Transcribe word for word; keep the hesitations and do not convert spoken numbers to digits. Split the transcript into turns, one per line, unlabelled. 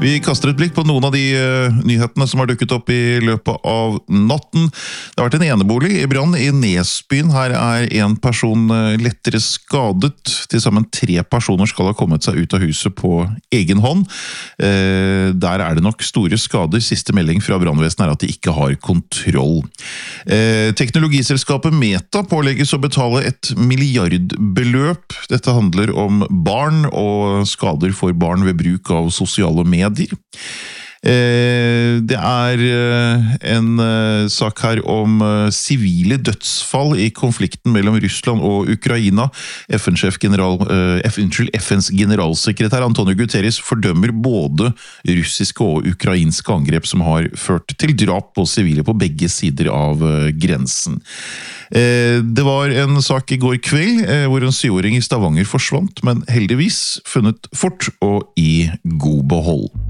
Vi kaster et blikk på noen av de uh, nyhetene som har dukket opp i løpet av natten. Det har vært en enebolig i brann i Nesbyen. Her er en person uh, lettere skadet. Til sammen tre personer skal ha kommet seg ut av huset på egen hånd. Uh, der er det nok store skader. Siste melding fra brannvesenet er at de ikke har kontroll. Uh, teknologiselskapet Meta pålegges å betale et milliardbeløp. Dette handler om barn og skader for barn ved bruk av sosiale medier. Det er en sak her om sivile dødsfall i konflikten mellom Russland og Ukraina. F N-sjef general, F N's generalsekretær Antonio Guterres fordømmer både russiske og ukrainske angrep som har ført til drap på sivile på begge sider av grensen. Det var en sak i går kveld hvor en syvåring i Stavanger forsvant, men heldigvis funnet fort og i god behold.